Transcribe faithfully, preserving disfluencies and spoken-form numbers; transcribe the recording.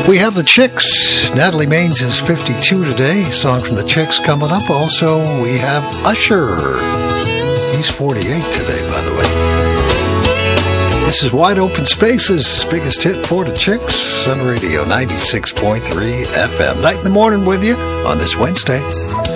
We have the Chicks. Natalie Maines is fifty-two today. Song from the Chicks coming up. Also, we have Usher. He's forty-eight today, by the way. This is Wide Open Spaces, biggest hit for the Chicks. Sun Radio ninety-six point three F M. Night in the morning with you on this Wednesday.